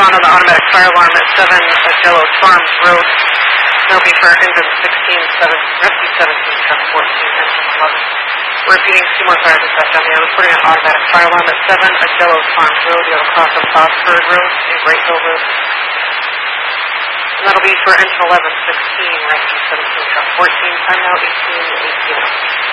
on the automatic fire alarm at 7 Jello Farms Road. That'll be for engine 16, rescue 17, truck 14, engine 11. We're repeating 2 more fire dispatch on the air. Reporting an automatic fire alarm at 7 Jello Farms Road. You have a cross of Fosford Road and Great Hill Road. And that'll be for engine 11, 16, rescue 17, truck 14, time now 18, 18.